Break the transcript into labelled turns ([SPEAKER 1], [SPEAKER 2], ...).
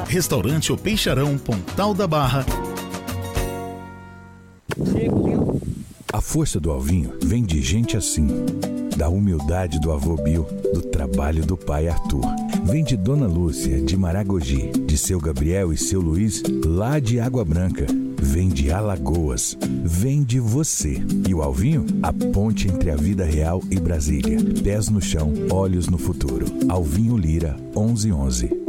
[SPEAKER 1] Restaurante O Peixarão, Pontal da Barra.
[SPEAKER 2] A força do Alvinho vem de gente assim. Da humildade do avô Bill, do trabalho do pai Arthur. Vem de Dona Lúcia, de Maragogi, de seu Gabriel e seu Luiz, lá de Água Branca. Vem de Alagoas, vem de você. E o Alvinho? A ponte entre a vida real e Brasília. Pés no chão, olhos no futuro. Alvinho Lira, 1111.